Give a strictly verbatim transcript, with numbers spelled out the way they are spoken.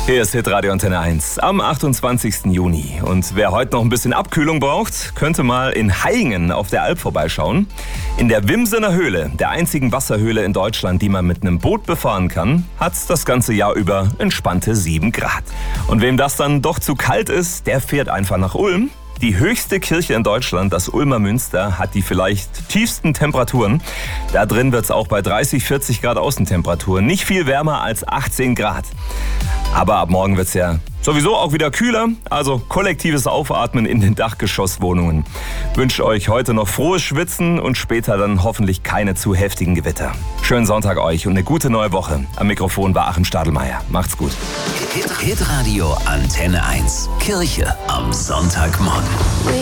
Hier ist Hitradio Antenne eins am achtundzwanzigsten Juni. Und wer heute noch ein bisschen Abkühlung braucht, könnte mal in Haingen auf der Alp vorbeischauen. In der Wimsener Höhle, der einzigen Wasserhöhle in Deutschland, die man mit einem Boot befahren kann, hat es das ganze Jahr über entspannte sieben Grad. Und wem das dann doch zu kalt ist, der fährt einfach nach Ulm. Die höchste Kirche in Deutschland, das Ulmer Münster, hat die vielleicht tiefsten Temperaturen. Da drin wird es auch bei dreißig, vierzig Grad Außentemperatur nicht viel wärmer als achtzehn Grad. Aber ab morgen wird es ja sowieso auch wieder kühler, also kollektives Aufatmen in den Dachgeschosswohnungen. Wünsche euch heute noch frohes Schwitzen und später dann hoffentlich keine zu heftigen Gewitter. Schönen Sonntag euch und eine gute neue Woche. Am Mikrofon war Achim Stadelmeier. Macht's gut. Hitradio Antenne eins. Kirche am Sonntagmorgen.